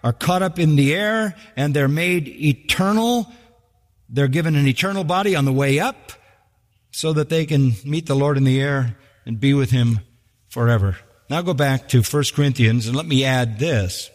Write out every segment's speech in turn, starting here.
are caught up in the air, and they're made eternal. They're given an eternal body on the way up so that they can meet the Lord in the air and be with Him forever. Now go back to 1 Corinthians and let me add this.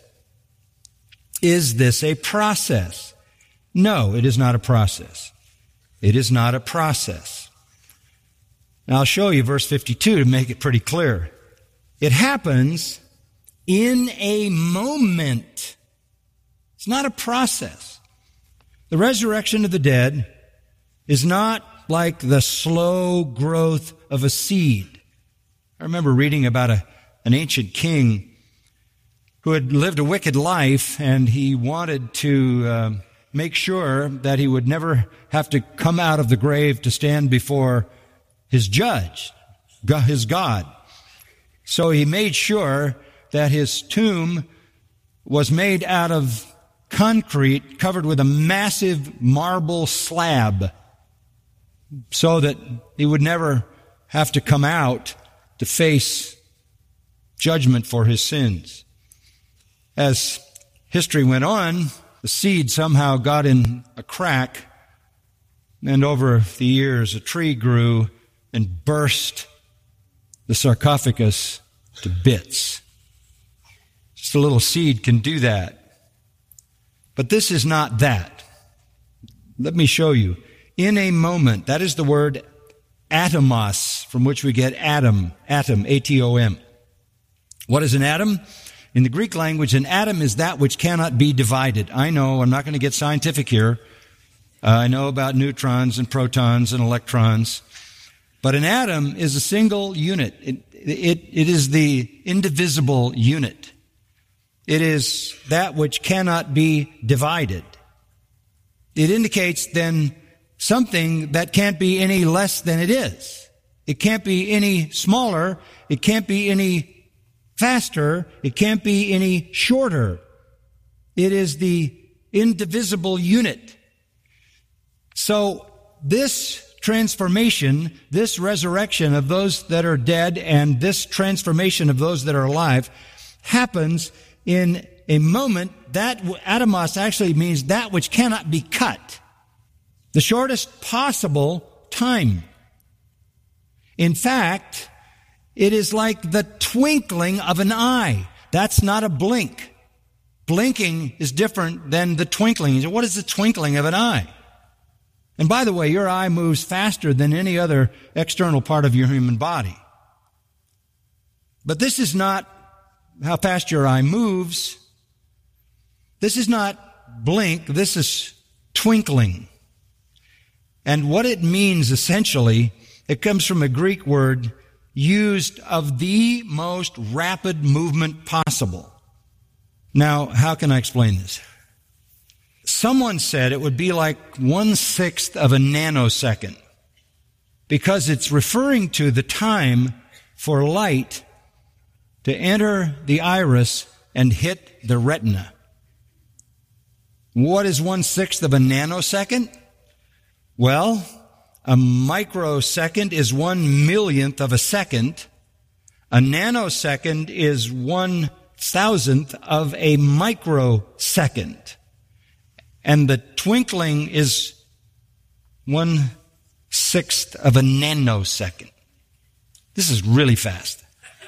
Is this a process? No, it is not a process. It is not a process. Now I'll show you verse 52 to make it pretty clear. It happens in a moment. It's not a process. The resurrection of the dead is not like the slow growth of a seed. I remember reading about an ancient king who had lived a wicked life, and he wanted to make sure that he would never have to come out of the grave to stand before his judge, his God. So he made sure that his tomb was made out of concrete covered with a massive marble slab so that he would never have to come out to face judgment for his sins. As history went on, the seed somehow got in a crack, and over the years a tree grew and burst the sarcophagus to bits. Just a little seed can do that. But this is not that. Let me show you. In a moment, that is the word atomos, from which we get atom, A-T-O-M. What is an atom? In the Greek language, an atom is that which cannot be divided. I know, I'm not going to get scientific here. I know about neutrons and protons and electrons. But an atom is a single unit. It is the indivisible unit. It is that which cannot be divided. It indicates then something that can't be any less than it is. It can't be any smaller. It can't be any faster. It can't be any shorter. It is the indivisible unit. So this transformation, this resurrection of those that are dead and this transformation of those that are alive happens in a moment. That atomos actually means that which cannot be cut. The shortest possible time. In fact, it is like the twinkling of an eye. That's not a blink. Blinking is different than the twinkling. What is the twinkling of an eye? And by the way, your eye moves faster than any other external part of your human body. But this is not how fast your eye moves. This is not blink. This is twinkling. And what it means essentially, it comes from a Greek word used of the most rapid movement possible. Now, how can I explain this? Someone said it would be like 1/6 of a nanosecond because it's referring to the time for light to enter the iris and hit the retina. What is 1/6 of a nanosecond? Well, a microsecond is 1/1,000,000th of a second. A nanosecond is 1,000th of a microsecond. And the twinkling is 1/6 of a nanosecond. This is really fast.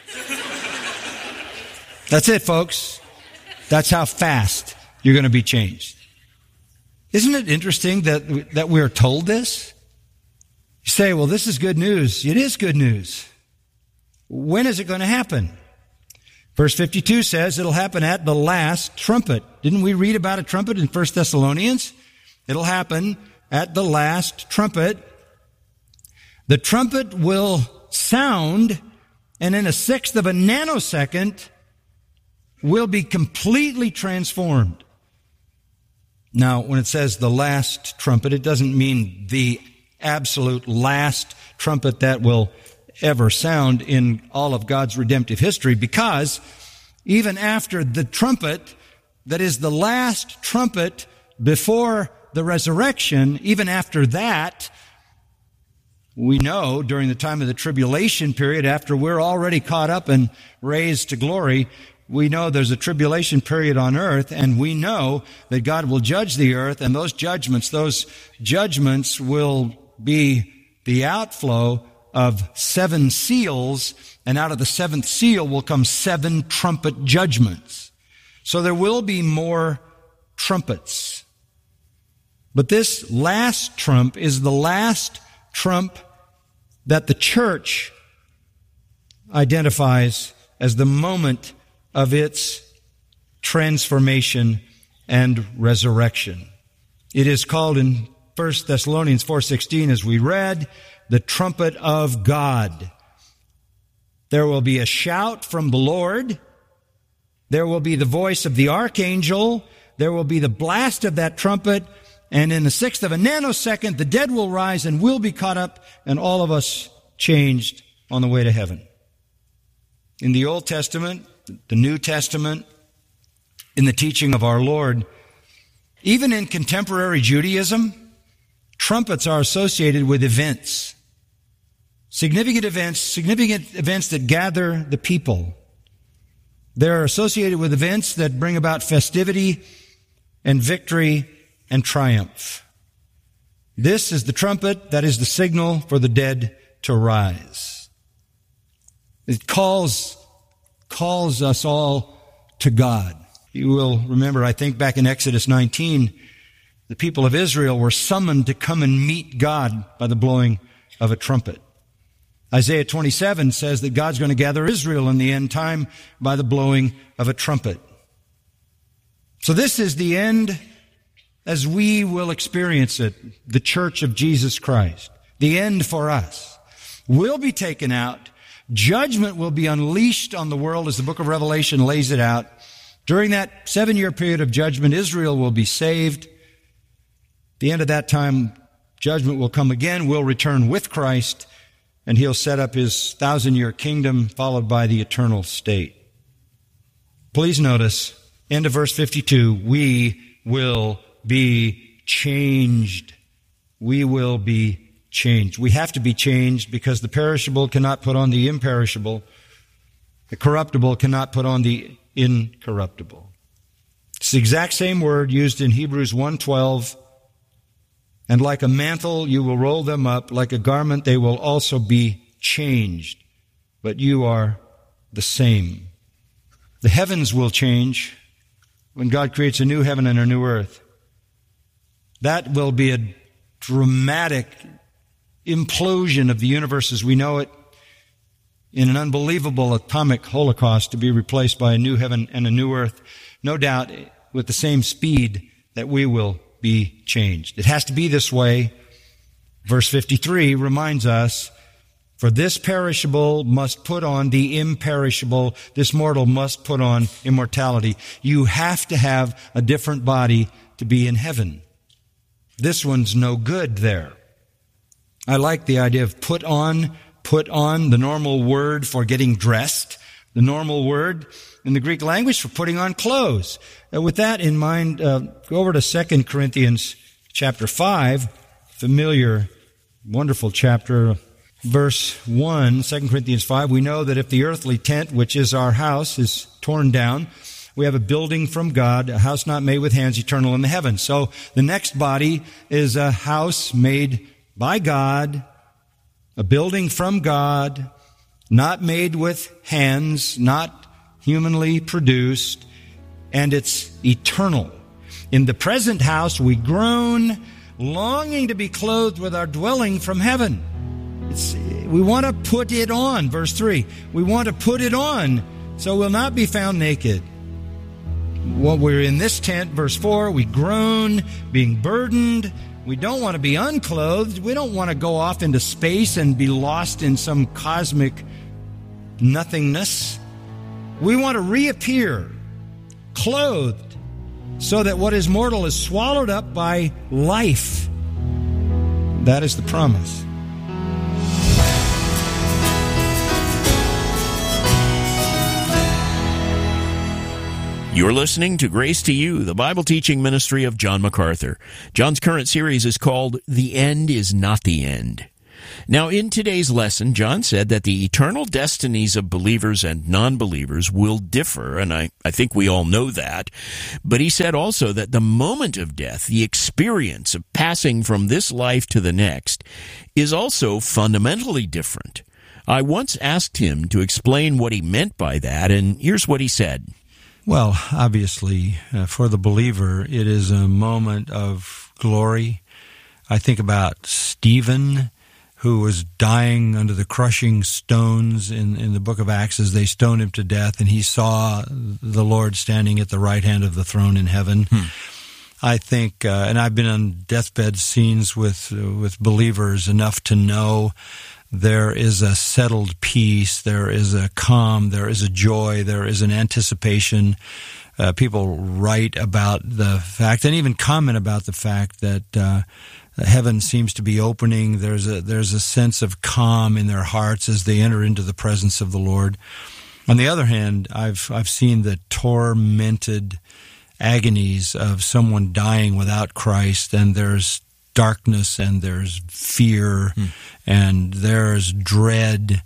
That's it, folks. That's how fast you're going to be changed. Isn't it interesting that we're told this? You say, well, this is good news. It is good news. When is it going to happen? Verse 52 says it'll happen at the last trumpet. Didn't we read about a trumpet in 1 Thessalonians? It'll happen at the last trumpet. The trumpet will sound, and in 1/6 of a nanosecond, will be completely transformed. Now, when it says the last trumpet, it doesn't mean the absolute last trumpet that will ever sound in all of God's redemptive history, because even after the trumpet, that is the last trumpet before the resurrection, even after that, we know during the time of the tribulation period, after we're already caught up and raised to glory, we know there's a tribulation period on earth, and we know that God will judge the earth, and those judgments will be the outflow of 7 seals, and out of the 7th seal will come 7 trumpet judgments. So there will be more trumpets. But this last trump is the last trump that the church identifies as the moment of its transformation and resurrection. It is called in 1 Thessalonians 4:16, as we read, the trumpet of God. There will be a shout from the Lord. There will be the voice of the archangel. There will be the blast of that trumpet. And in the 1/6 of a nanosecond, the dead will rise and will be caught up, and all of us changed on the way to heaven. In the Old Testament, the New Testament, in the teaching of our Lord, even in contemporary Judaism, trumpets are associated with events. Significant events that gather the people. They're associated with events that bring about festivity and victory and triumph. This is the trumpet that is the signal for the dead to rise. It calls us all to God. You will remember, I think, back in Exodus 19, the people of Israel were summoned to come and meet God by the blowing of a trumpet. Isaiah 27 says that God's going to gather Israel in the end time by the blowing of a trumpet. So this is the end as we will experience it, the Church of Jesus Christ. The end for us. We'll be taken out. Judgment will be unleashed on the world as the book of Revelation lays it out. During that 7-year period of judgment, Israel will be saved. At the end of that time, judgment will come again. We'll return with Christ, and he'll set up his 1,000-year kingdom, followed by the eternal state. Please notice, end of verse 52, we will be changed. We will be changed. We have to be changed because the perishable cannot put on the imperishable. The corruptible cannot put on the incorruptible. It's the exact same word used in Hebrews 1:12. And like a mantle, you will roll them up. Like a garment, they will also be changed. But you are the same. The heavens will change when God creates a new heaven and a new earth. That will be a dramatic implosion of the universe as we know it, in an unbelievable atomic holocaust, to be replaced by a new heaven and a new earth, no doubt with the same speed that we will be changed. It has to be this way. Verse 53 reminds us, for this perishable must put on the imperishable, this mortal must put on immortality. You have to have a different body to be in heaven. This one's no good there. I like the idea of put on, the normal word for getting dressed, the normal word in the Greek language for putting on clothes. With that in mind, go over to 2 Corinthians chapter 5, familiar, wonderful chapter, verse 1, 2 Corinthians 5. We know that if the earthly tent, which is our house, is torn down, we have a building from God, a house not made with hands, eternal in the heavens. So the next body is a house made by God, a building from God, not made with hands, not humanly produced, and it's eternal. In the present house we groan, longing to be clothed with our dwelling from heaven. We want to put it on, verse 3. We want to put it on, so we'll not be found naked. While we're in this tent, verse 4, we groan, being burdened. We don't want to be unclothed. We don't want to go off into space and be lost in some cosmic nothingness. We want to reappear, clothed, so that what is mortal is swallowed up by life. That is the promise. You're listening to Grace to You, the Bible teaching ministry of John MacArthur. John's current series is called The End is Not the End. Now, in today's lesson, John said that the eternal destinies of believers and non-believers will differ, and I think we all know that. But he said also that the moment of death, the experience of passing from this life to the next, is also fundamentally different. I once asked him to explain what he meant by that, and here's what he said. Well, obviously, for the believer, it is a moment of glory. I think about Stephen, who was dying under the crushing stones in the book of Acts as they stoned him to death, and he saw the Lord standing at the right hand of the throne in heaven. I think, and I've been on deathbed scenes with believers enough to know there is a settled peace, there is a calm, there is a joy, there is an anticipation. People write about the fact and even comment about the fact that heaven seems to be opening. There's a sense of calm in their hearts as they enter into the presence of the Lord. On the other hand, I've seen the tormented agonies of someone dying without Christ, and there's darkness and there's fear and there's dread.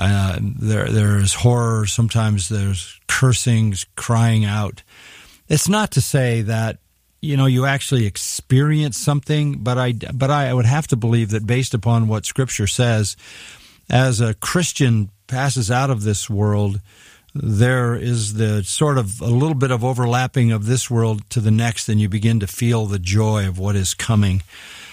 There's horror. Sometimes there's cursing, crying out. It's not to say that you actually experience something, but I would have to believe that based upon what Scripture says, as a Christian passes out of this world, there is the sort of a little bit of overlapping of this world to the next, and you begin to feel the joy of what is coming.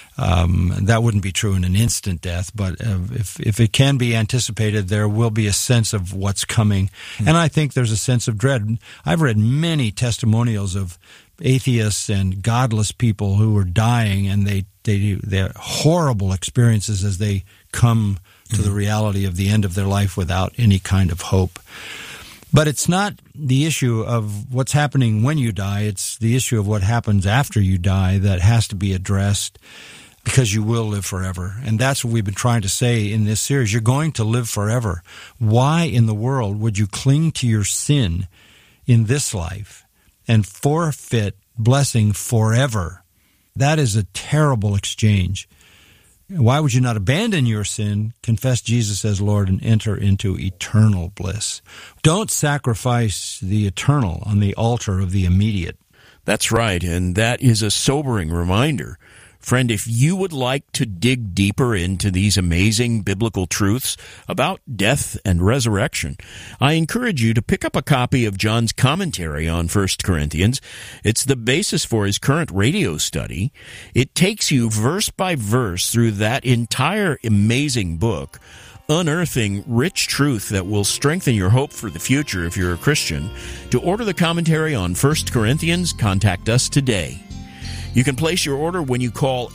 That wouldn't be true in an instant death, but if it can be anticipated, there will be a sense of what's coming. And I think there's a sense of dread. I've read many testimonials of atheists and godless people who are dying, and they're horrible experiences as they come to the reality of the end of their life without any kind of hope. But it's not the issue of what's happening when you die. It's the issue of what happens after you die that has to be addressed, because you will live forever. And that's what we've been trying to say in this series. You're going to live forever. Why in the world would you cling to your sin in this life and forfeit blessing forever? That is a terrible exchange. Why would you not abandon your sin, confess Jesus as Lord, and enter into eternal bliss? Don't sacrifice the eternal on the altar of the immediate. That's right, and that is a sobering reminder. Friend, if you would like to dig deeper into these amazing biblical truths about death and resurrection, I encourage you to pick up a copy of John's commentary on 1 Corinthians. It's the basis for his current radio study. It takes you verse by verse through that entire amazing book, unearthing rich truth that will strengthen your hope for the future if you're a Christian. To order the commentary on 1 Corinthians, contact us today. You can place your order when you call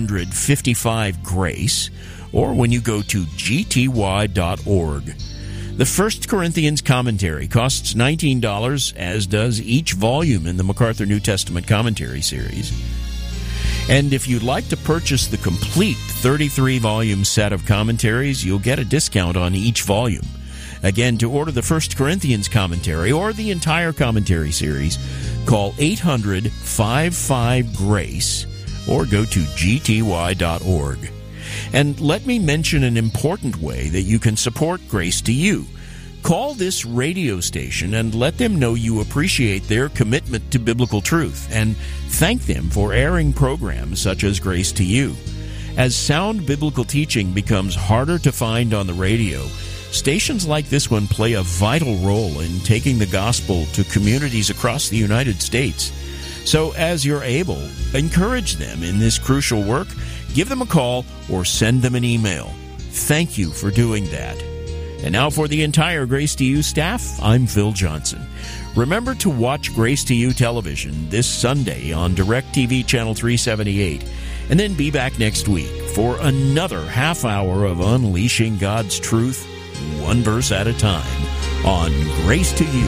855-GRACE or when you go to gty.org. The 1 Corinthians commentary costs $19, as does each volume in the MacArthur New Testament Commentary Series. And if you'd like to purchase the complete 33-volume set of commentaries, you'll get a discount on each volume. Again, to order the 1 Corinthians commentary or the entire commentary series, call 800-55-GRACE or go to gty.org. And let me mention an important way that you can support Grace to You. Call this radio station and let them know you appreciate their commitment to biblical truth, and thank them for airing programs such as Grace to You. As sound biblical teaching becomes harder to find on the radio, stations like this one play a vital role in taking the gospel to communities across the United States. So as you're able, encourage them in this crucial work, give them a call, or send them an email. Thank you for doing that. And now for the entire Grace to You staff, I'm Phil Johnson. Remember to watch Grace to You television this Sunday on DirecTV Channel 378, and then be back next week for another half hour of unleashing God's truth, one verse at a time, on Grace to You.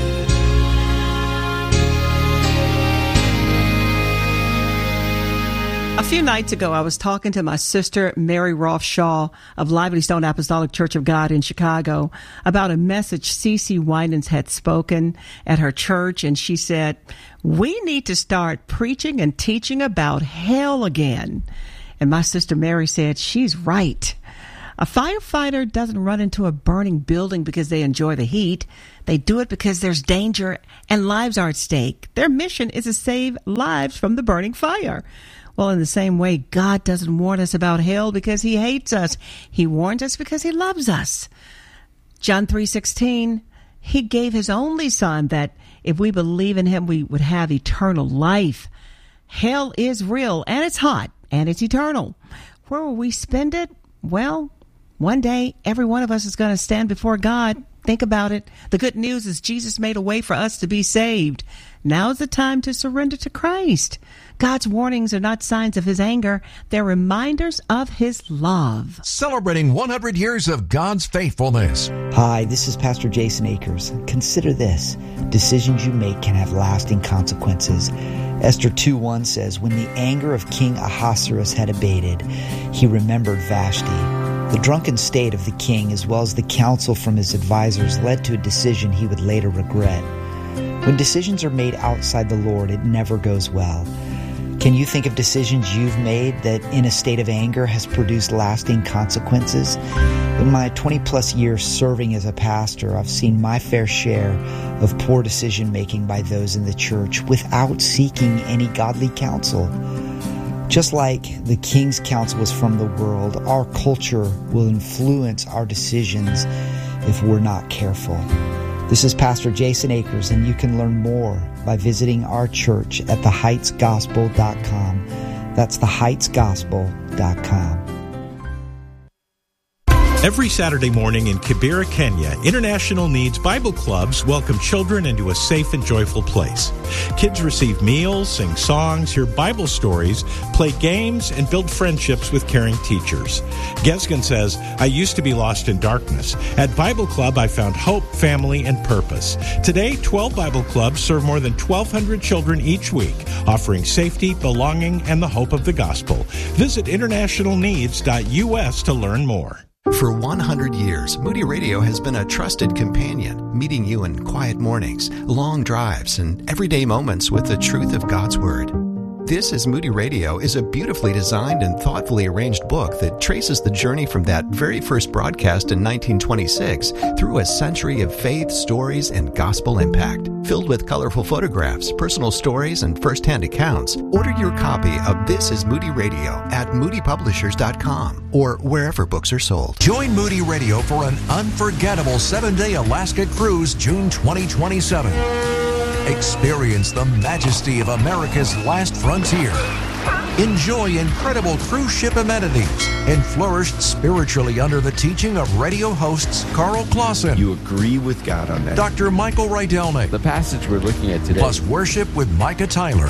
A few nights ago, I was talking to my sister, Mary Rolfe Shaw of Lively Stone Apostolic Church of God in Chicago, about a message C.C. Winans had spoken at her church, and she said, "We need to start preaching and teaching about hell again." And my sister Mary said, "She's right." A firefighter doesn't run into a burning building because they enjoy the heat. They do it because there's danger and lives are at stake. Their mission is to save lives from the burning fire. Well, in the same way, God doesn't warn us about hell because he hates us. He warns us because he loves us. John 3:16, he gave his only son that if we believe in him, we would have eternal life. Hell is real, and it's hot, and it's eternal. Where will we spend it? Well, one day, every one of us is going to stand before God. Think about it. The good news is Jesus made a way for us to be saved. Now is the time to surrender to Christ. God's warnings are not signs of his anger. They're reminders of his love. Celebrating 100 years of God's faithfulness. Hi, this is Pastor Jason Akers. Consider this. Decisions you make can have lasting consequences. Esther 2:1 says, when the anger of King Ahasuerus had abated, he remembered Vashti. The drunken state of the king, as well as the counsel from his advisors, led to a decision he would later regret. When decisions are made outside the Lord, it never goes well. Can you think of decisions you've made that in a state of anger has produced lasting consequences? In my 20-plus years serving as a pastor, I've seen my fair share of poor decision-making by those in the church without seeking any godly counsel. Just like the king's counsel was from the world, our culture will influence our decisions if we're not careful. This is Pastor Jason Akers, and you can learn more by visiting our church at theheightsgospel.com. That's theheightsgospel.com. Every Saturday morning in Kibera, Kenya, International Needs Bible Clubs welcome children into a safe and joyful place. Kids receive meals, sing songs, hear Bible stories, play games, and build friendships with caring teachers. Gesgen says, I used to be lost in darkness. At Bible Club, I found hope, family, and purpose. Today, 12 Bible Clubs serve more than 1,200 children each week, offering safety, belonging, and the hope of the gospel. Visit internationalneeds.us to learn more. For 100 years, Moody Radio has been a trusted companion, meeting you in quiet mornings, long drives, and everyday moments with the truth of God's Word. This is Moody Radio is a beautifully designed and thoughtfully arranged book that traces the journey from that very first broadcast in 1926 through a century of faith, stories, and gospel impact. Filled with colorful photographs, personal stories, and first-hand accounts, order your copy of This is Moody Radio at moodypublishers.com or wherever books are sold. Join Moody Radio for an unforgettable 7-day Alaska cruise June 2027. Experience the majesty of America's last frontier. Enjoy incredible cruise ship amenities and flourish spiritually under the teaching of radio hosts Carl Clausen. You agree with God on that. Dr. Michael Rydelnik. The passage we're looking at today. Plus worship with Micah Tyler.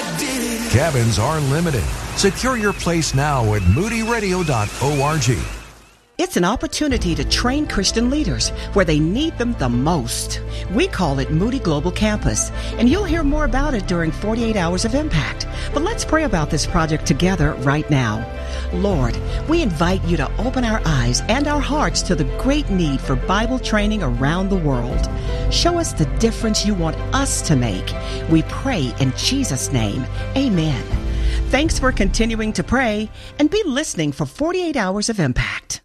Cabins are limited. Secure your place now at moodyradio.org. It's an opportunity to train Christian leaders where they need them the most. We call it Moody Global Campus, and you'll hear more about it during 48 Hours of Impact. But let's pray about this project together right now. Lord, we invite you to open our eyes and our hearts to the great need for Bible training around the world. Show us the difference you want us to make. We pray in Jesus' name. Amen. Thanks for continuing to pray, and be listening for 48 Hours of Impact.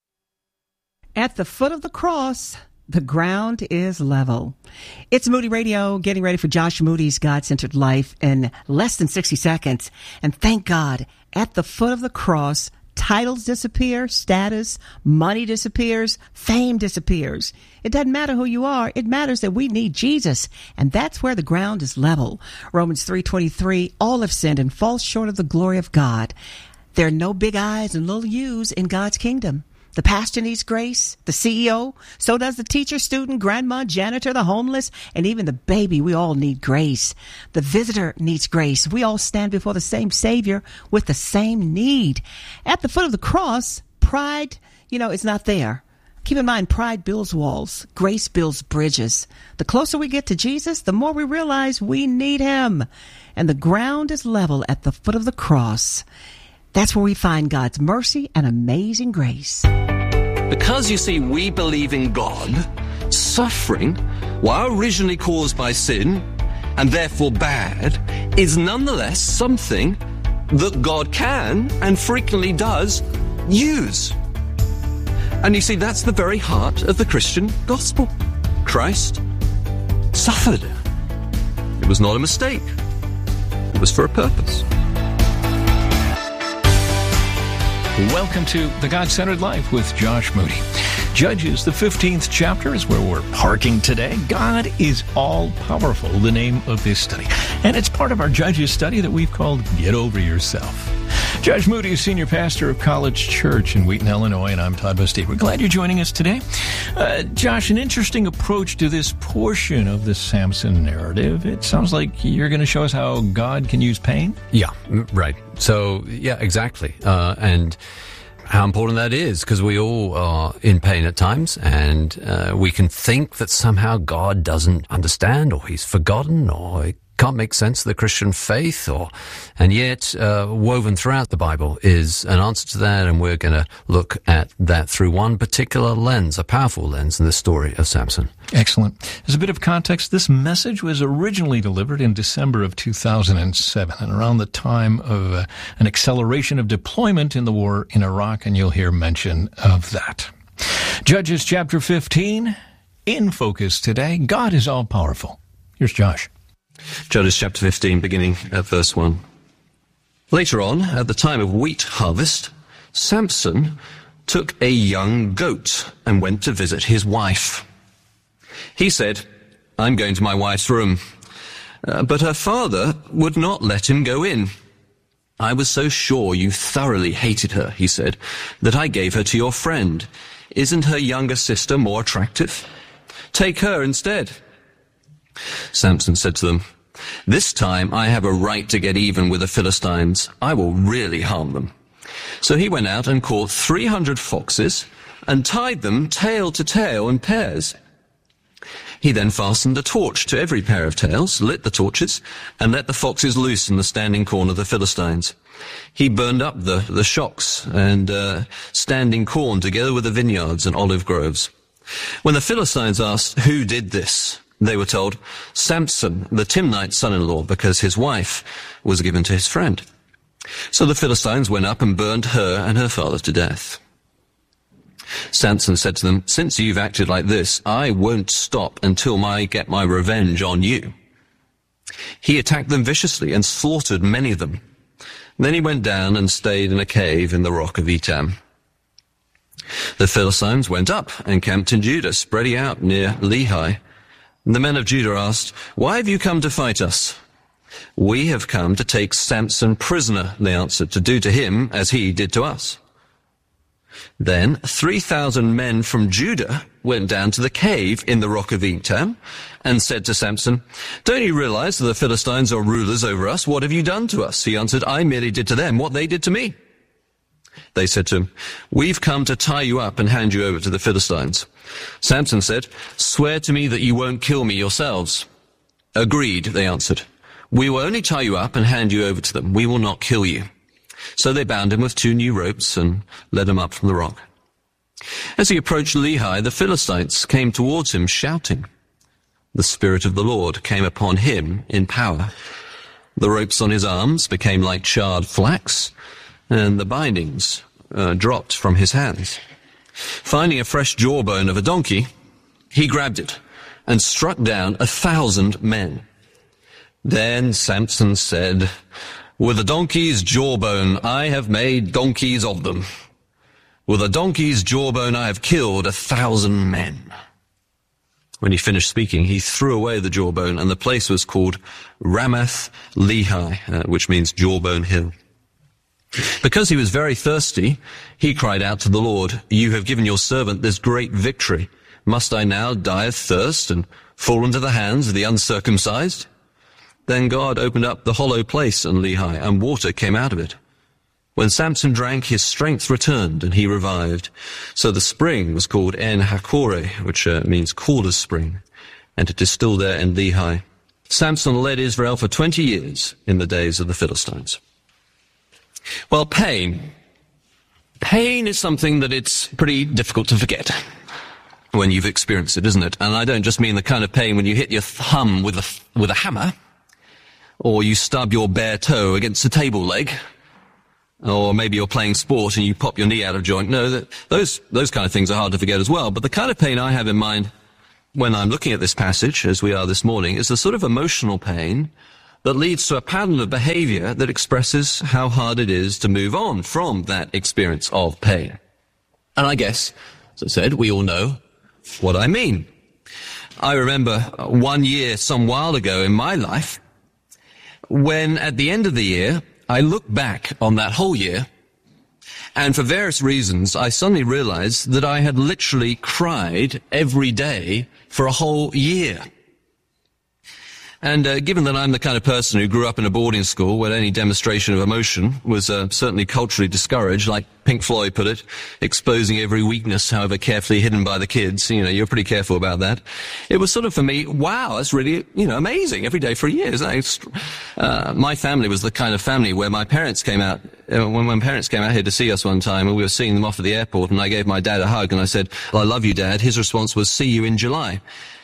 At the foot of the cross, the ground is level. It's Moody Radio, getting ready for Josh Moody's God-Centered Life in less than 60 seconds. And thank God, at the foot of the cross, titles disappear, status, money disappears, fame disappears. It doesn't matter who you are. It matters that we need Jesus. And that's where the ground is level. Romans 3:23, all have sinned and fall short of the glory of God. There are no big I's and little U's in God's kingdom. The pastor needs grace, the CEO, so does the teacher, student, grandma, janitor, the homeless, and even the baby. We all need grace. The visitor needs grace. We all stand before the same Savior with the same need. At the foot of the cross, pride, it's not there. Keep in mind, pride builds walls. Grace builds bridges. The closer we get to Jesus, the more we realize we need him. And the ground is level at the foot of the cross. That's where we find God's mercy and amazing grace. Because, you see, we believe in God, suffering, while originally caused by sin, and therefore bad, is nonetheless something that God can, and frequently does, use. And you see, that's the very heart of the Christian gospel. Christ suffered. It was not a mistake. It was for a purpose. Welcome to The God-Centered Life with Josh Moody. Judges, the 15th chapter is where we're parking today. God is all-powerful, the name of this study. And it's part of our Judges study that we've called Get Over Yourself. Judge Moody is senior pastor of College Church in Wheaton, Illinois, and I'm Todd Bastide. We're glad you're joining us today. Josh, an interesting approach to this portion of the Samson narrative. It sounds like you're going to show us how God can use pain? Yeah, right. So, yeah, exactly. And how important that is, because we all are in pain at times, and we can think that somehow God doesn't understand, or he's forgotten, or it can't make sense of the Christian faith, and yet woven throughout the Bible is an answer to that, and we're going to look at that through one particular lens, a powerful lens in the story of Samson. Excellent. As a bit of context, this message was originally delivered in December of 2007, and around the time of an acceleration of deployment in the war in Iraq, and you'll hear mention of that. Judges chapter 15, in focus today, God is all-powerful. Here's Josh. Judges chapter 15, beginning at verse 1. Later on, at the time of wheat harvest, Samson took a young goat and went to visit his wife. He said, "I'm going to my wife's room." But her father would not let him go in. "I was so sure you thoroughly hated her," he said, "that I gave her to your friend. Isn't her younger sister more attractive? Take her instead." Samson said to them, "This time I have a right to get even with the Philistines. I will really harm them." So he went out and caught 300 foxes and tied them tail to tail in pairs. He then fastened a torch to every pair of tails, lit the torches, and let the foxes loose in the standing corn of the Philistines. He burned up the shocks and standing corn together with the vineyards and olive groves. When the Philistines asked, "Who did this?" they were told, "Samson, the Timnite son-in-law, because his wife was given to his friend." So the Philistines went up and burned her and her father to death. Samson said to them, "Since you've acted like this, I won't stop until I get my revenge on you." He attacked them viciously and slaughtered many of them. Then he went down and stayed in a cave in the rock of Etam. The Philistines went up and camped in Judah, spreading out near Lehi. The men of Judah asked, "Why have you come to fight us?" "We have come to take Samson prisoner," they answered, "to do to him as he did to us." Then 3,000 men from Judah went down to the cave in the rock of Etam and said to Samson, "Don't you realize that the Philistines are rulers over us? What have you done to us?" He answered, "I merely did to them what they did to me." They said to him, "We've come to tie you up and hand you over to the Philistines." Samson said, "Swear to me that you won't kill me yourselves." "Agreed," they answered. "We will only tie you up and hand you over to them. We will not kill you." So they bound him with 2 new ropes and led him up from the rock. As he approached Lehi, the Philistines came towards him shouting. The Spirit of the Lord came upon him in power. The ropes on his arms became like charred flax, and the bindings dropped from his hands. Finding a fresh jawbone of a donkey, he grabbed it and struck down 1,000 men. Then Samson said, "With a donkey's jawbone I have made donkeys of them. With a donkey's jawbone I have killed 1,000 men." When he finished speaking, he threw away the jawbone, and the place was called Ramath Lehi, which means Jawbone Hill. Because he was very thirsty, he cried out to the Lord, "You have given your servant this great victory. Must I now die of thirst and fall into the hands of the uncircumcised?" Then God opened up the hollow place in Lehi, and water came out of it. When Samson drank, his strength returned, and he revived. So the spring was called En-Hakkore, which means Calder's spring, and it is still there in Lehi. Samson led Israel for 20 years in the days of the Philistines. Well, pain. Pain is something that it's pretty difficult to forget when you've experienced it, isn't it? And I don't just mean the kind of pain when you hit your thumb with a hammer, or you stub your bare toe against a table leg. Or maybe you're playing sport and you pop your knee out of joint. No, those kind of things are hard to forget as well. But the kind of pain I have in mind when I'm looking at this passage, as we are this morning, is the sort of emotional pain that leads to a pattern of behavior that expresses how hard it is to move on from that experience of pain. And I guess, as I said, we all know what I mean. I remember 1 year some while ago in my life when at the end of the year I looked back on that whole year, and for various reasons I suddenly realized that I had literally cried every day for a whole year. And given that I'm the kind of person who grew up in a boarding school where any demonstration of emotion was certainly culturally discouraged, like Pink Floyd put it, exposing every weakness, however carefully hidden by the kids, you're pretty careful about that. It was sort of for me, wow, that's really, amazing, every day for a year. My family was the kind of family where my parents came out, when my parents came out here to see us one time, and we were seeing them off at the airport, and I gave my dad a hug, and I said, well, I love you, Dad. His response was, see you in July.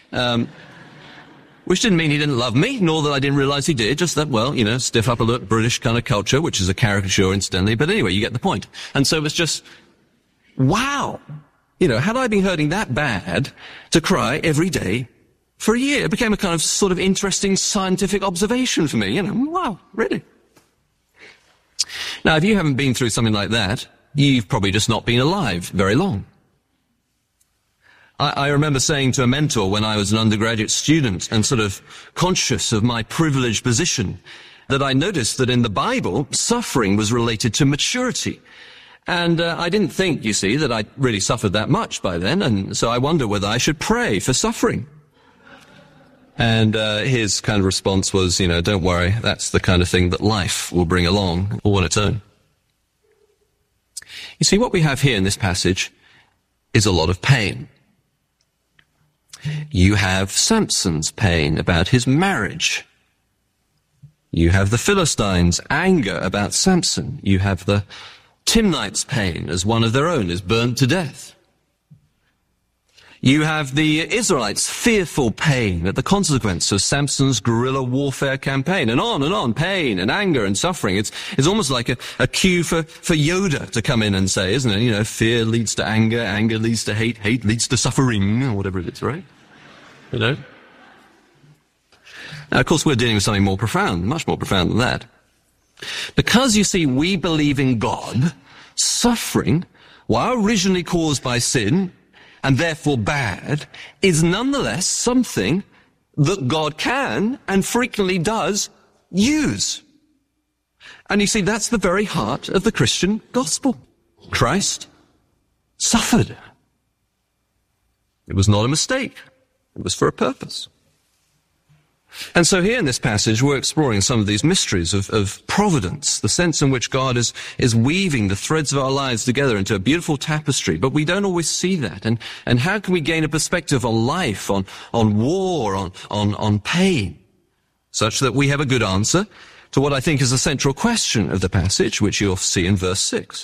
Which didn't mean he didn't love me, nor that I didn't realize he did, just that, stiff upper lip British kind of culture, which is a caricature incidentally, but anyway, you get the point. And so it was just, wow. Had I been hurting that bad to cry every day for a year? It became a kind of sort of interesting scientific observation for me, wow, really. Now, if you haven't been through something like that, you've probably just not been alive very long. I remember saying to a mentor when I was an undergraduate student and sort of conscious of my privileged position that I noticed that in the Bible, suffering was related to maturity. And I didn't think, you see, that I really suffered that much by then, and so I wondered whether I should pray for suffering. And his kind of response was, don't worry, that's the kind of thing that life will bring along all on its own. You see, what we have here in this passage is a lot of pain. You have Samson's pain about his marriage. You have the Philistines' anger about Samson. You have the Timnites' pain as one of their own is burnt to death. You have the Israelites' fearful pain at the consequence of Samson's guerrilla warfare campaign, and on, pain and anger and suffering. It's almost like a cue for Yoda to come in and say, isn't it? Fear leads to anger, anger leads to hate, hate leads to suffering, or whatever it is, right? Now, of course, we're dealing with something more profound, much more profound than that. Because, you see, we believe in God, suffering, while originally caused by sin, and therefore bad, is nonetheless something that God can and frequently does use. And you see, that's the very heart of the Christian gospel. Christ suffered. It was not a mistake. It was for a purpose. And so here in this passage, we're exploring some of these mysteries of providence, the sense in which God is weaving the threads of our lives together into a beautiful tapestry. But we don't always see that. And how can we gain a perspective on life, on war, on pain, such that we have a good answer to what I think is the central question of the passage, which you'll see in verse 6.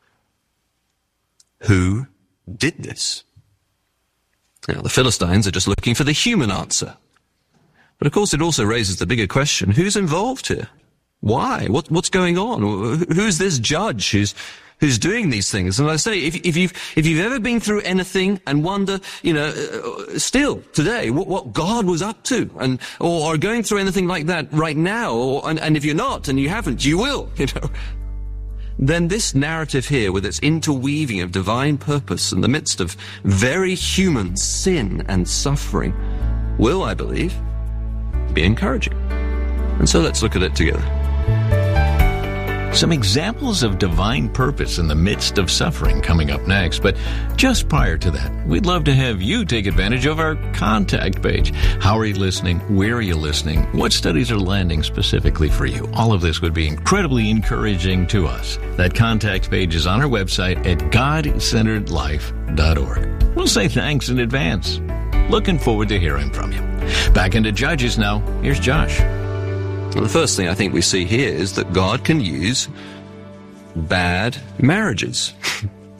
Who did this? Now, the Philistines are just looking for the human answer. But of course it also raises the bigger question, who's involved here? Why? What's going on? Who's this judge who's doing these things? And I say, if you've ever been through anything and wonder, still today, what God was up to, or are going through anything like that right now, and if you're not and you haven't, you will, then this narrative here, with its interweaving of divine purpose in the midst of very human sin and suffering, will, I believe, be encouraging. And so let's look at it together. Some examples of divine purpose in the midst of suffering coming up next. But just prior to that, we'd love to have you take advantage of our contact page. How are you listening? Where are you listening? What studies are landing specifically for you? All of this would be incredibly encouraging to us. That contact page is on our website at godcenteredlife.org. We'll say thanks in advance. Looking forward to hearing from you. Back into Judges now. Here's Josh. Well, the first thing I think we see here is that God can use bad marriages.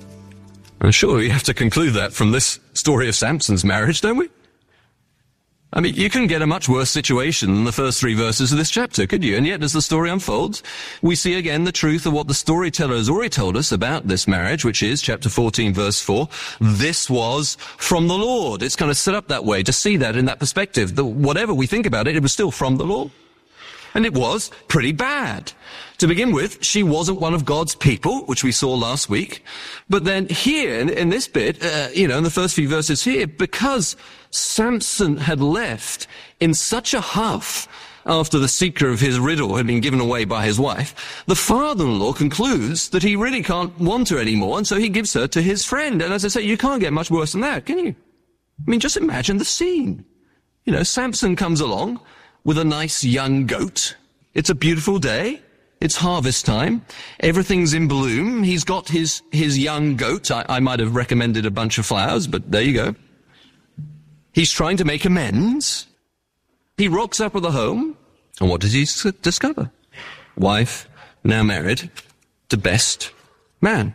I'm sure we have to conclude that from this story of Samson's marriage, don't we? I mean, you couldn't get a much worse situation than the first 3 verses of this chapter, could you? And yet, as the story unfolds, we see again the truth of what the storyteller has already told us about this marriage, which is chapter 14, verse 4. This was from the Lord. It's kind of set up that way to see that in that perspective. Whatever we think about it, it was still from the Lord. And it was pretty bad. To begin with, she wasn't one of God's people, which we saw last week. But then here, in this bit, in the first few verses here, because Samson had left in such a huff after the secret of his riddle had been given away by his wife, the father-in-law concludes that he really can't want her anymore, and so he gives her to his friend. And as I say, you can't get much worse than that, can you? I mean, just imagine the scene. Samson comes along with a nice young goat. It's a beautiful day. It's harvest time. Everything's in bloom. He's got his young goat. I might have recommended a bunch of flowers, but there you go. He's trying to make amends. He rocks up at the home, and what does he discover? Wife, now married, to best man.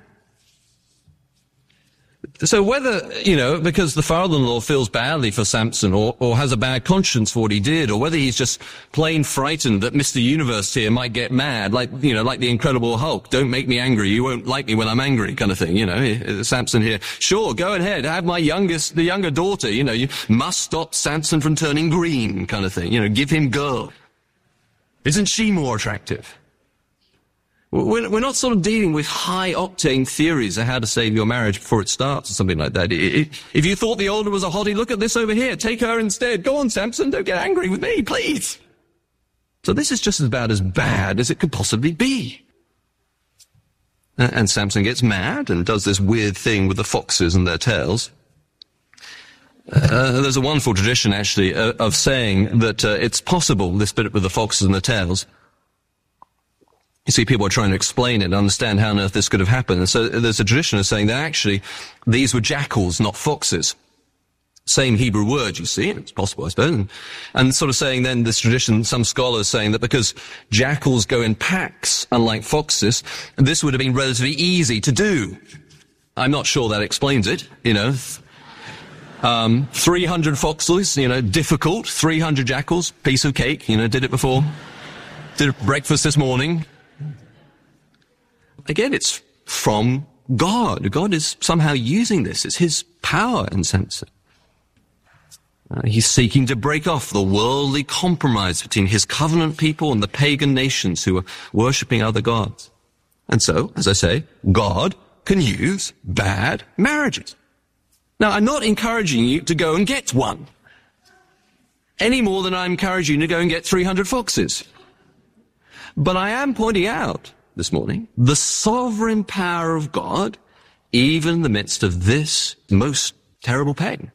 So whether, because the father-in-law feels badly for Samson or has a bad conscience for what he did, or whether he's just plain frightened that Mr. Universe here might get mad, like the Incredible Hulk, don't make me angry, you won't like me when I'm angry, kind of thing, Samson here, sure, go ahead, have the younger daughter, you must stop Samson from turning green, kind of thing, give him girl. Isn't she more attractive? We're not sort of dealing with high-octane theories of how to save your marriage before it starts or something like that. If you thought the older was a hottie, look at this over here. Take her instead. Go on, Samson. Don't get angry with me, please. So this is just about as bad as it could possibly be. And Samson gets mad and does this weird thing with the foxes and their tails. There's a wonderful tradition, actually, of saying that it's possible, this bit with the foxes and the tails. You see, people are trying to explain it and understand how on earth this could have happened. And so there's a tradition of saying that actually these were jackals, not foxes. Same Hebrew word, you see. It's possible, I suppose. And sort of saying then this tradition, some scholars saying that because jackals go in packs, unlike foxes, this would have been relatively easy to do. I'm not sure that explains it, 300 foxes, difficult. 300 jackals, piece of cake, did it before. Did breakfast this morning. Again, it's from God. God is somehow using this. It's his power in Samson. He's seeking to break off the worldly compromise between his covenant people and the pagan nations who are worshipping other gods. And so, as I say, God can use bad marriages. Now, I'm not encouraging you to go and get one, any more than I'm encouraging you to go and get 300 foxes. But I am pointing out this morning the sovereign power of God, even in the midst of this most terrible pain.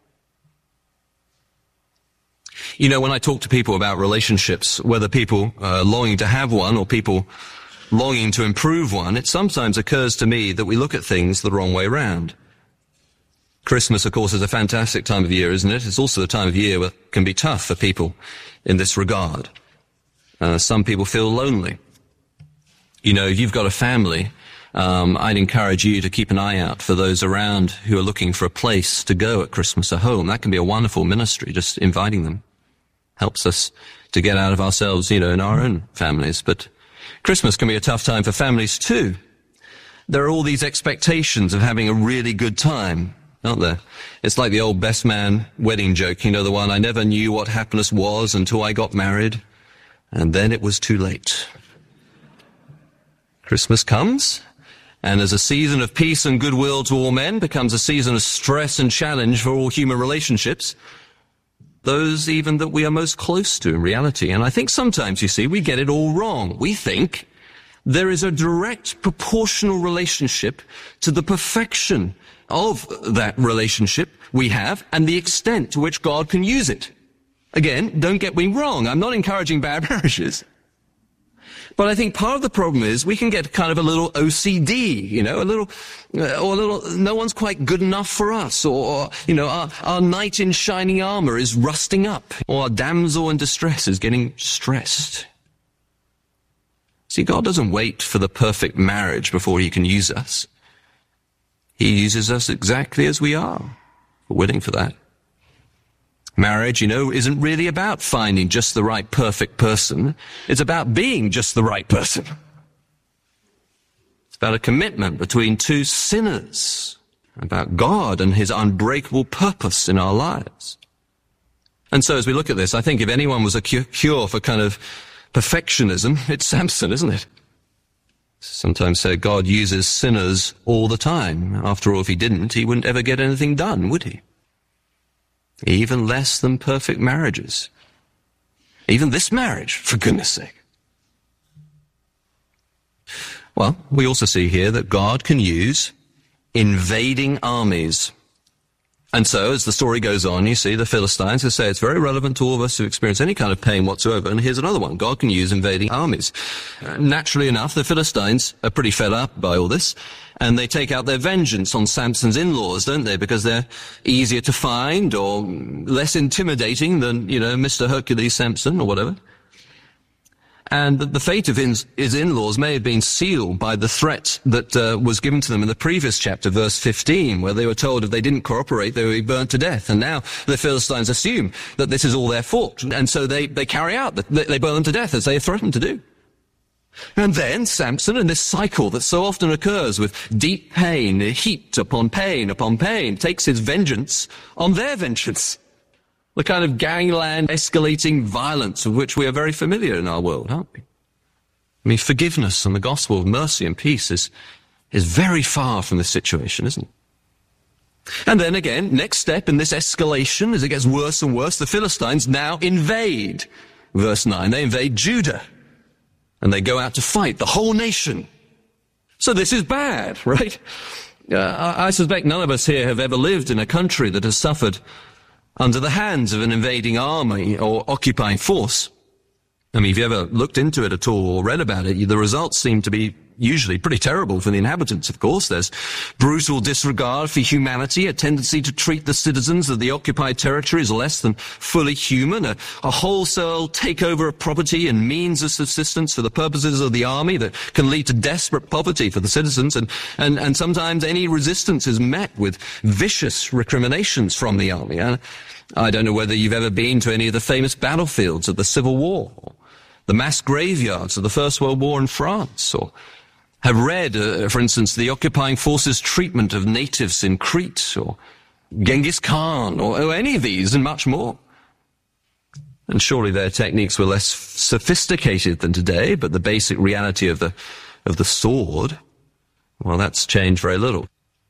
When I talk to people about relationships, whether people longing to have one or people longing to improve one, it sometimes occurs to me that we look at things the wrong way around. Christmas, of course, is a fantastic time of year, isn't it? It's also the time of year that can be tough for people in this regard. Some people feel lonely. If you've got a family, I'd encourage you to keep an eye out for those around who are looking for a place to go at Christmas, a home. That can be a wonderful ministry, just inviting them. Helps us to get out of ourselves, in our own families. But Christmas can be a tough time for families too. There are all these expectations of having a really good time, aren't there? It's like the old best man wedding joke, the one, I never knew what happiness was until I got married, and then it was too late. Christmas comes, and as a season of peace and goodwill to all men becomes a season of stress and challenge for all human relationships, those even that we are most close to in reality. And I think sometimes, you see, we get it all wrong. We think there is a direct proportional relationship to the perfection of that relationship we have and the extent to which God can use it. Again, don't get me wrong, I'm not encouraging bad marriages. But I think part of the problem is we can get kind of a little OCD, no one's quite good enough for us, or our knight in shining armor is rusting up, or our damsel in distress is getting stressed. See, God doesn't wait for the perfect marriage before he can use us. He uses us exactly as we are. We're waiting for that. Marriage, isn't really about finding just the right perfect person. It's about being just the right person. It's about a commitment between two sinners, about God and his unbreakable purpose in our lives. And so as we look at this, I think if anyone was a cure for kind of perfectionism, it's Samson, isn't it? Sometimes say God uses sinners all the time. After all, if he didn't, he wouldn't ever get anything done, would he? Even less than perfect marriages. Even this marriage, for goodness sake. Well, we also see here that God can use invading armies. And so, as the story goes on, you see the Philistines who say it's very relevant to all of us who experience any kind of pain whatsoever. And here's another one. God can use invading armies. Naturally enough, the Philistines are pretty fed up by all this. And they take out their vengeance on Samson's in-laws, don't they? Because they're easier to find or less intimidating than, Mr. Hercules Samson or whatever. And the fate of his in-laws may have been sealed by the threat that was given to them in the previous chapter, verse 15, where they were told if they didn't cooperate, they would be burnt to death. And now the Philistines assume that this is all their fault. And so they carry out, they burn them to death as they threatened to do. And then Samson, in this cycle that so often occurs with deep pain, heaped upon pain, takes his vengeance on their vengeance. The kind of gangland escalating violence of which we are very familiar in our world, aren't we? I mean, forgiveness and the gospel of mercy and peace is very far from this situation, isn't it? And then again, next step in this escalation, as it gets worse and worse, the Philistines now invade. Verse 9, they invade Judah. And they go out to fight the whole nation. So this is bad, right? I suspect none of us here have ever lived in a country that has suffered under the hands of an invading army or occupying force. I mean, if you ever looked into it at all or read about it, the results seem to be usually pretty terrible for the inhabitants, of course. There's brutal disregard for humanity, a tendency to treat the citizens of the occupied territory as less than fully human, a wholesale takeover of property and means of subsistence for the purposes of the army that can lead to desperate poverty for the citizens, and sometimes any resistance is met with vicious recriminations from the army. I don't know whether you've ever been to any of the famous battlefields of the Civil War, or the mass graveyards of the First World War in France, or have read, for instance, the occupying forces' treatment of natives in Crete, or Genghis Khan, or any of these, and much more. And surely their techniques were less sophisticated than today, but the basic reality of the sword, well, that's changed very little.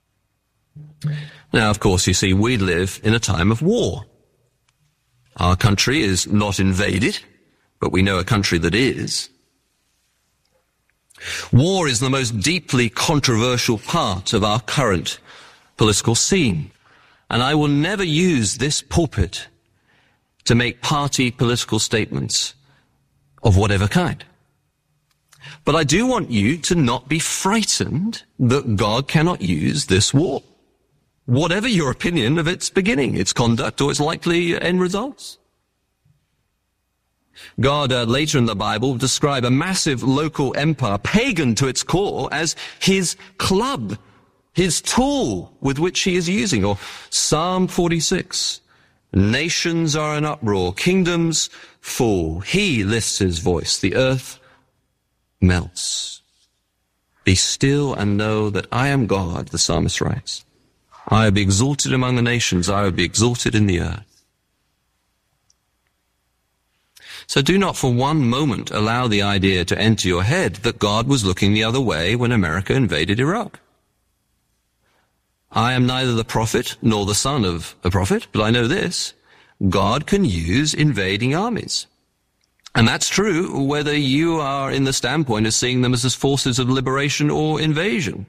Now, of course, you see, we live in a time of war. Our country is not invaded, but we know a country that is. War is the most deeply controversial part of our current political scene. And I will never use this pulpit to make party political statements of whatever kind. But I do want you to not be frightened that God cannot use this war, whatever your opinion of its beginning, its conduct, or its likely end results. God, later in the Bible, describe a massive local empire, pagan to its core, as his club, his tool with which he is using. Or Psalm 46, nations are in uproar, kingdoms fall. He lifts his voice, the earth melts. Be still and know that I am God, the psalmist writes. I will be exalted among the nations, I will be exalted in the earth. So do not for one moment allow the idea to enter your head that God was looking the other way when America invaded Iraq. I am neither the prophet nor the son of a prophet, but I know this: God can use invading armies. And that's true whether you are in the standpoint of seeing them as forces of liberation or invasion.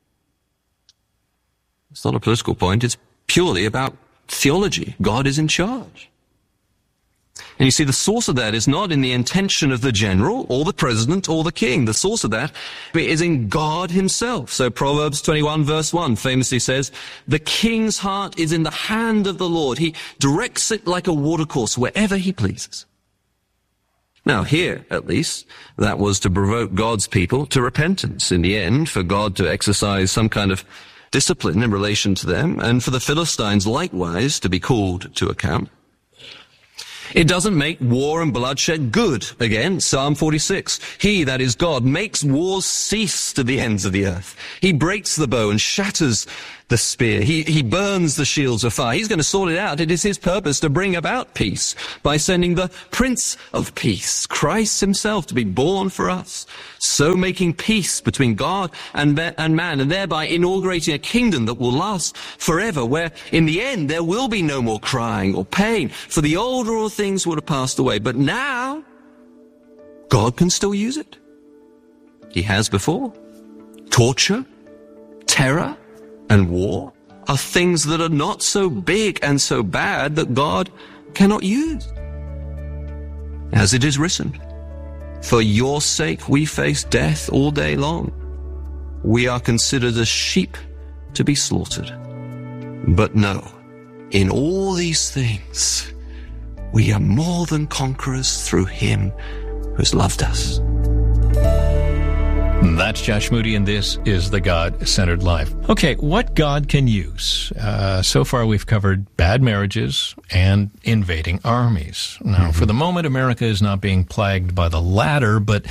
It's not a political point, it's purely about theology. God is in charge. And you see, the source of that is not in the intention of the general or the president or the king. The source of that is in God himself. So Proverbs 21 verse 1 famously says, the king's heart is in the hand of the Lord. He directs it like a watercourse wherever he pleases. Now here, at least, that was to provoke God's people to repentance. In the end, for God to exercise some kind of discipline in relation to them, and for the Philistines likewise to be called to account. It doesn't make war and bloodshed good. Again, Psalm 46. He, that is God, makes wars cease to the ends of the earth. He breaks the bow and shatters the spear. He burns the shields of fire. He's going to sort it out. It is his purpose to bring about peace by sending the Prince of Peace, Christ himself, to be born for us, so making peace between God and man, and thereby inaugurating a kingdom that will last forever, where in the end there will be no more crying or pain, for the old all things would have passed away. But now, God can still use it. He has before. Torture, terror, and war are things that are not so big and so bad that God cannot use. As it is written, for your sake we face death all day long. We are considered as sheep to be slaughtered. But no, in all these things, we are more than conquerors through him who has loved us. That's Josh Moody, and this is The God-Centered Life. Okay, what God can use? So far we've covered bad marriages and invading armies. Now, for the moment, America is not being plagued by the latter, but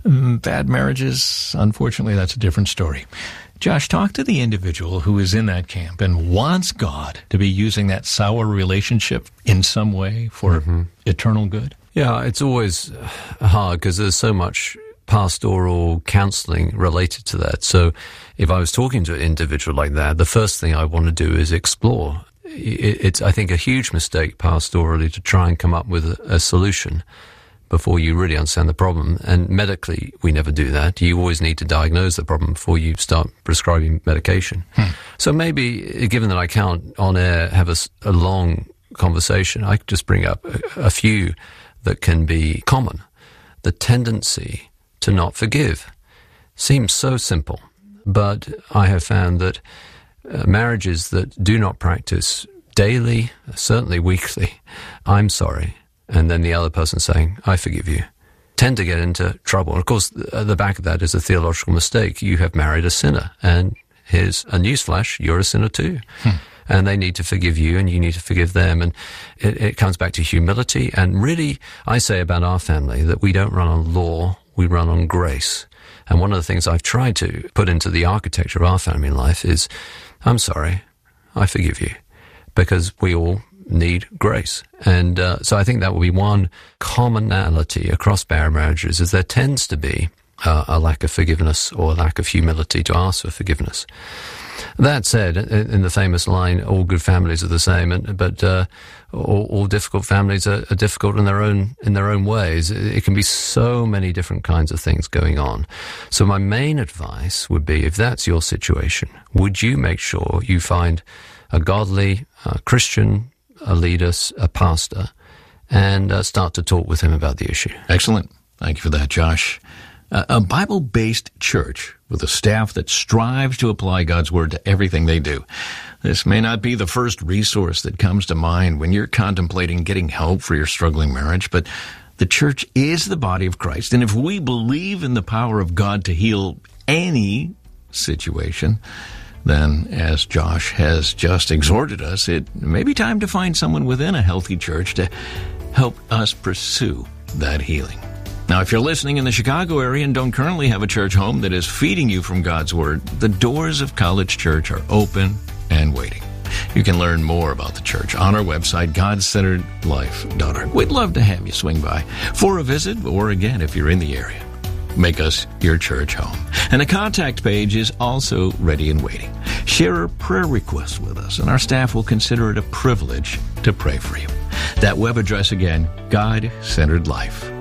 bad marriages, unfortunately, that's a different story. Josh, talk to the individual who is in that camp and wants God to be using that sour relationship in some way for eternal good. Yeah, it's always hard because there's so much pastoral counseling related to that. So if I was talking to an individual like that, the first thing I want to do is explore. It's, I think, a huge mistake pastorally to try and come up with a solution before you really understand the problem. And medically, we never do that. You always need to diagnose the problem before you start prescribing medication. So maybe, given that I can't on air have a long conversation, I could just bring up a few that can be common. The tendency to not forgive seems so simple, but I have found that marriages that do not practice daily, certainly weekly, I'm sorry, and then the other person saying, I forgive you, tend to get into trouble. And of course, at the back of that is a theological mistake. You have married a sinner, and here's a newsflash, you're a sinner too. And they need to forgive you, and you need to forgive them. And it comes back to humility. And really, I say about our family that we don't run on law, we run on grace. And one of the things I've tried to put into the architecture of our family life is, I'm sorry, I forgive you, because we all need grace. And so I think that will be one commonality across barren marriages, is there tends to be a lack of forgiveness or a lack of humility to ask for forgiveness. That said, in the famous line, all good families are the same, but all difficult families are difficult in their own ways. It can be so many different kinds of things going on. So my main advice would be, if that's your situation, would you make sure you find a godly Christian, a leader, a pastor, and start to talk with him about the issue. Excellent. Thank you for that, Josh. A Bible-based church with a staff that strives to apply God's Word to everything they do. This may not be the first resource that comes to mind when you're contemplating getting help for your struggling marriage, but the church is the body of Christ, and if we believe in the power of God to heal any situation, then, as Josh has just exhorted us, it may be time to find someone within a healthy church to help us pursue that healing. Now, if you're listening in the Chicago area and don't currently have a church home that is feeding you from God's Word, the doors of College Church are open and waiting. You can learn more about the church on our website, godcenteredlife.org. We'd love to have you swing by for a visit, or again, if you're in the area, make us your church home. And a contact page is also ready and waiting. Share a prayer request with us, and our staff will consider it a privilege to pray for you. That web address again, godcenteredlife.org.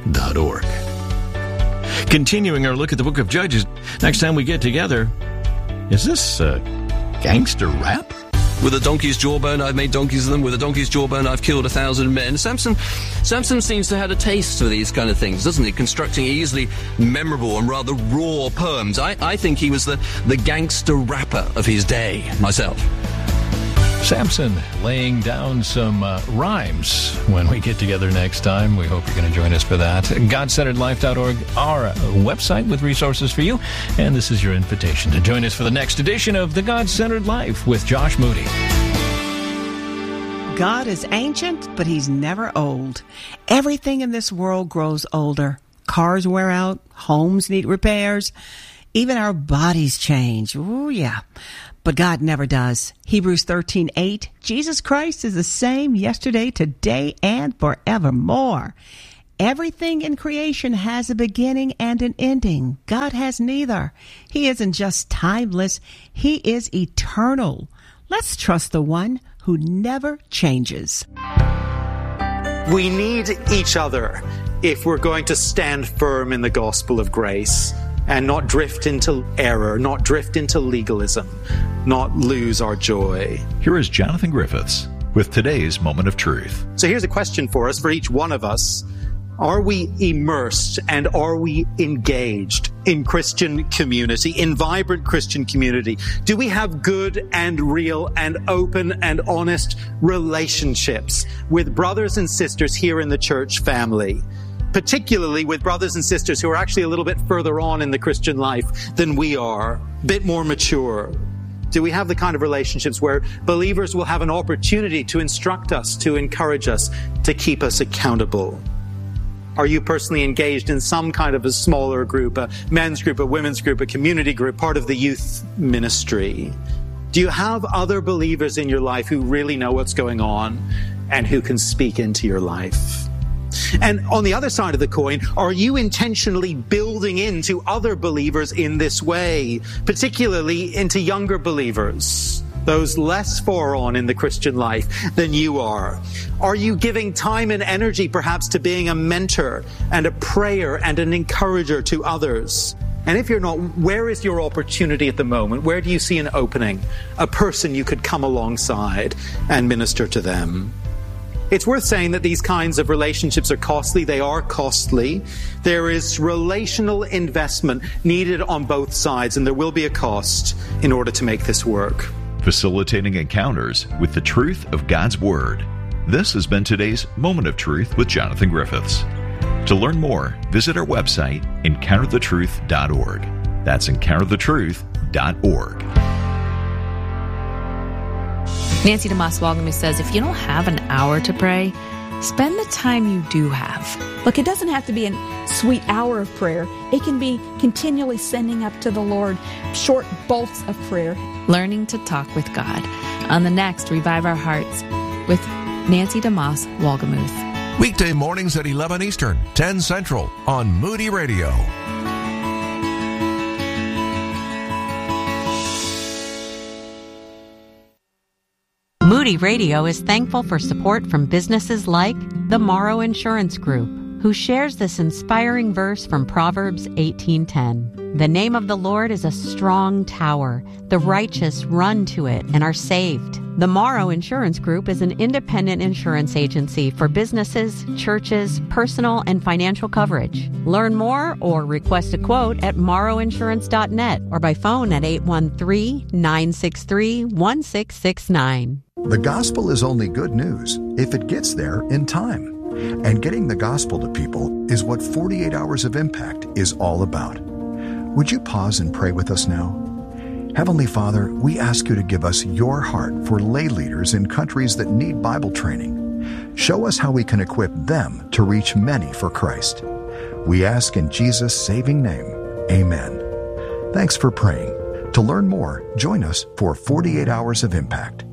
Continuing our look at the book of Judges, next time we get together, is this gangster rap? With a donkey's jawbone, I've made donkeys of them. With a donkey's jawbone, I've killed 1,000 men. Samson seems to have a taste for these kind of things, doesn't he? Constructing easily memorable and rather raw poems. I think he was the gangster rapper of his day, myself. Samson laying down some rhymes when we get together next time. We hope you're going to join us for that. GodCenteredLife.org, our website with resources for you. And this is your invitation to join us for the next edition of The God-Centered Life with Josh Moody. God is ancient, but he's never old. Everything in this world grows older. Cars wear out, homes need repairs, even our bodies change. Ooh, yeah. But God never does. Hebrews 13:8, Jesus Christ is the same yesterday, today, and forevermore. Everything in creation has a beginning and an ending. God has neither. He isn't just timeless, he is eternal. Let's trust the one who never changes. We need each other if we're going to stand firm in the gospel of grace and not drift into error, not drift into legalism, not lose our joy. Here is Jonathan Griffiths with today's Moment of Truth. So here's a question for us, for each one of us. Are we immersed and are we engaged in Christian community, in vibrant Christian community? Do we have good and real and open and honest relationships with brothers and sisters here in the church family? Particularly with brothers and sisters who are actually a little bit further on in the Christian life than we are, a bit more mature. Do we have the kind of relationships where believers will have an opportunity to instruct us, to encourage us, to keep us accountable? Are you personally engaged in some kind of a smaller group, a men's group, a women's group, a community group, part of the youth ministry? Do you have other believers in your life who really know what's going on and who can speak into your life? And on the other side of the coin, are you intentionally building into other believers in this way, particularly into younger believers, those less far on in the Christian life than you are? Are you giving time and energy perhaps to being a mentor and a prayer and an encourager to others? And if you're not, where is your opportunity at the moment? Where do you see an opening, a person you could come alongside and minister to them? It's worth saying that these kinds of relationships are costly. They are costly. There is relational investment needed on both sides, and there will be a cost in order to make this work. Facilitating encounters with the truth of God's Word. This has been today's Moment of Truth with Jonathan Griffiths. To learn more, visit our website, encounterthetruth.org. That's encounterthetruth.org. Nancy DeMoss Walgamuth says, if you don't have an hour to pray, spend the time you do have. Look, it doesn't have to be a sweet hour of prayer. It can be continually sending up to the Lord short bolts of prayer. Learning to talk with God. On the next Revive Our Hearts with Nancy DeMoss Walgamuth. Weekday mornings at 11 Eastern, 10 Central on Moody Radio. Moody Radio is thankful for support from businesses like the Morrow Insurance Group, who shares this inspiring verse from Proverbs 18:10. The name of the Lord is a strong tower. The righteous run to it and are saved. The Morrow Insurance Group is an independent insurance agency for businesses, churches, personal and financial coverage. Learn more or request a quote at morrowinsurance.net or by phone at 813-963-1669. The gospel is only good news if it gets there in time. And getting the gospel to people is what 48 Hours of Impact is all about. Would you pause and pray with us now? Heavenly Father, we ask you to give us your heart for lay leaders in countries that need Bible training. Show us how we can equip them to reach many for Christ. We ask in Jesus' saving name, amen. Thanks for praying. To learn more, join us for 48 Hours of Impact.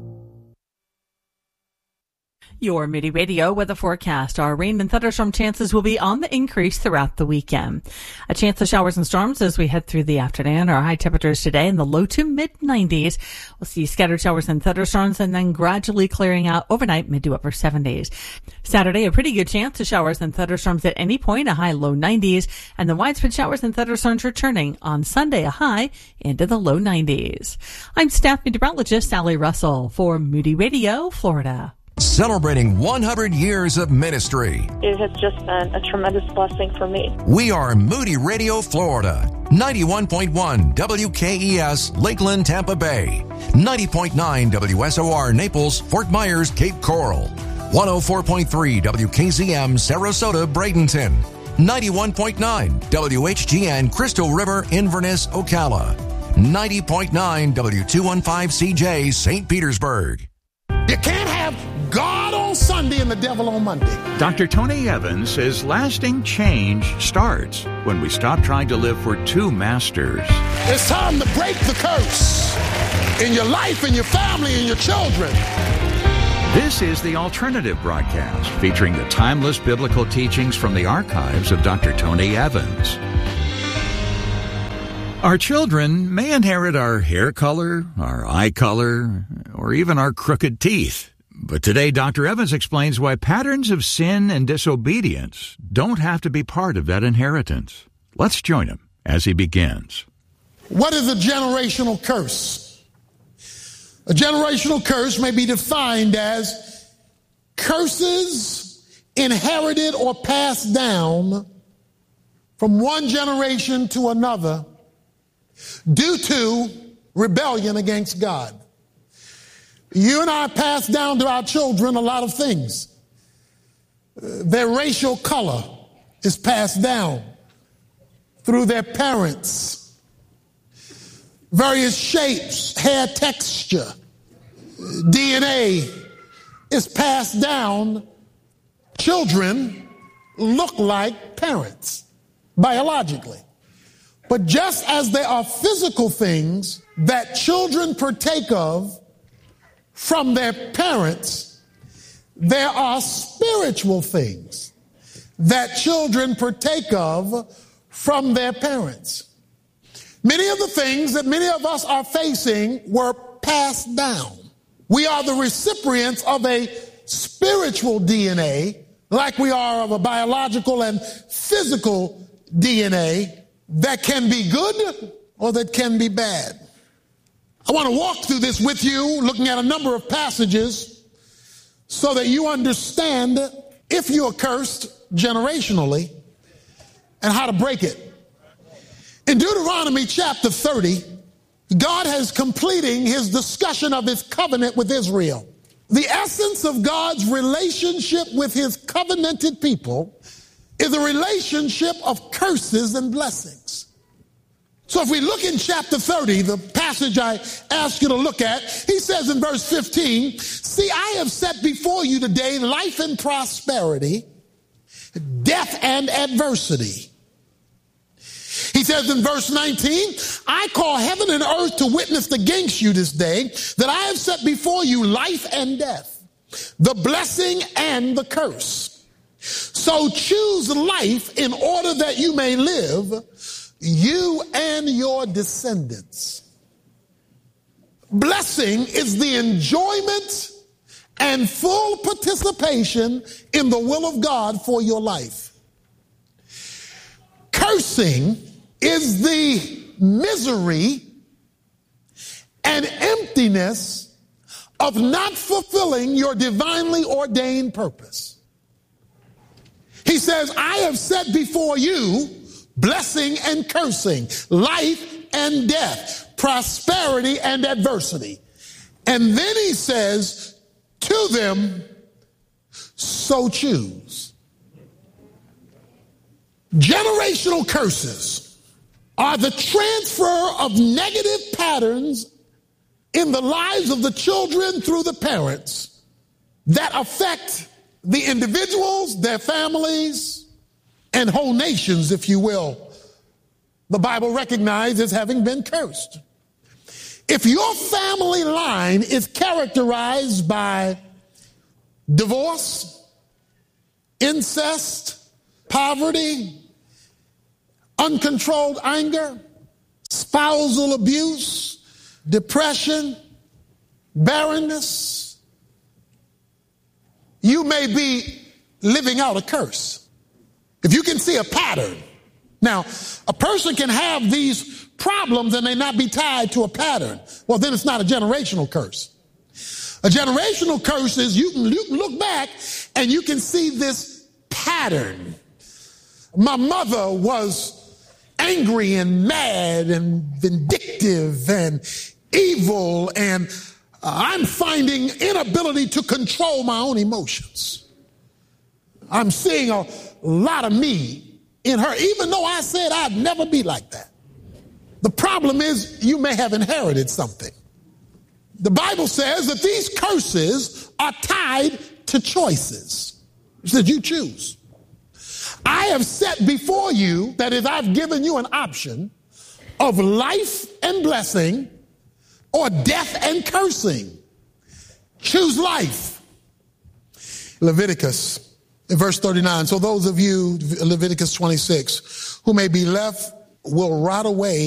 Your Moody Radio weather forecast. Our rain and thunderstorm chances will be on the increase throughout the weekend. A chance of showers and storms as we head through the afternoon. Our high temperatures today in the low to mid-90s. We'll see scattered showers and thunderstorms and then gradually clearing out overnight, mid to upper 70s. Saturday, a pretty good chance of showers and thunderstorms at any point, a high low 90s. And the widespread showers and thunderstorms returning on Sunday, a high into the low 90s. I'm staff meteorologist Sally Russell for Moody Radio, Florida. Celebrating 100 years of ministry. It has just been a tremendous blessing for me. We are Moody Radio, Florida. 91.1 WKES, Lakeland, Tampa Bay. 90.9 WSOR, Naples, Fort Myers, Cape Coral. 104.3 WKZM, Sarasota, Bradenton. 91.9 WHGN, Crystal River, Inverness, Ocala. 90.9 W215CJ, St. Petersburg. You can't have God on Sunday and the devil on Monday. Dr. Tony Evans says lasting change starts when we stop trying to live for two masters. It's time to break the curse in your life, in your family, in your children. This is the Alternative Broadcast, featuring the timeless biblical teachings from the archives of Dr. Tony Evans. Our children may inherit our hair color, our eye color, or even our crooked teeth. But today, Dr. Evans explains why patterns of sin and disobedience don't have to be part of that inheritance. Let's join him as he begins. What is a generational curse? A generational curse may be defined as curses inherited or passed down from one generation to another due to rebellion against God. You and I pass down to our children a lot of things. Their racial color is passed down through their parents. Various shapes, hair texture, DNA is passed down. Children look like parents biologically. But just as there are physical things that children partake of from their parents, there are spiritual things that children partake of from their parents. Many of the things that many of us are facing were passed down. We are the recipients of a spiritual DNA, like we are of a biological and physical DNA, that can be good or that can be bad. I want to walk through this with you, looking at a number of passages so that you understand if you're cursed generationally and how to break it. In Deuteronomy chapter 30, God is completing his discussion of his covenant with Israel. The essence of God's relationship with his covenanted people is a relationship of curses and blessings. So if we look in chapter 30, the passage I ask you to look at, he says in verse 15, "See, I have set before you today life and prosperity, death and adversity." He says in verse 19, "I call heaven and earth to witness against you this day that I have set before you life and death, the blessing and the curse. So choose life in order that you may live, you and your descendants." Blessing is the enjoyment and full participation in the will of God for your life. Cursing is the misery and emptiness of not fulfilling your divinely ordained purpose. He says, "I have set before you blessing and cursing, life and death, prosperity and adversity." And then he says to them, "So choose." Generational curses are the transfer of negative patterns in the lives of the children through the parents that affect the individuals, their families, and whole nations, if you will. The Bible recognizes having been cursed. If your family line is characterized by divorce, incest, poverty, uncontrolled anger, spousal abuse, depression, barrenness, you may be living out a curse. If you can see a pattern. Now, a person can have these problems and they not be tied to a pattern. Well, then it's not a generational curse. A generational curse is you can look back and you can see this pattern. My mother was angry and mad and vindictive and evil, and I'm finding inability to control my own emotions. I'm seeing a lot of me in her, even though I said I'd never be like that. The problem is you may have inherited something. The Bible says that these curses are tied to choices. He said, you choose. I have set before you, that is, I've given you an option of life and blessing or death and cursing. Choose life. Leviticus, in verse 39. So those of you, Leviticus 26, who may be left will rot away